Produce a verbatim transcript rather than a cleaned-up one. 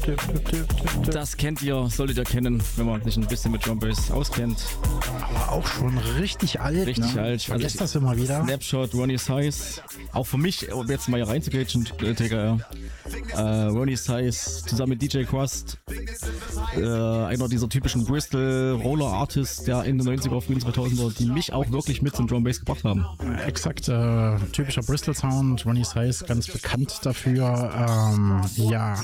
Das kennt ihr, solltet ihr kennen, wenn man sich ein bisschen mit Drum Bass auskennt. Aber auch schon richtig alt. Richtig ne? alt. Ich vergesse Also, das immer wieder. Snapshot, Ronnie Size. Auch für mich, um jetzt mal hier reinzugrätschen, äh, Digga, ja. äh, Ronnie Size zusammen mit D J Quast. Äh, einer dieser typischen Bristol Roller Artists der Ende neunziger, frühen zweitausender, die mich auch wirklich mit zum Drum Bass gebracht haben. Exakt, äh, typischer Bristol Sound. Ronnie Size ganz bekannt dafür. Ähm, ja,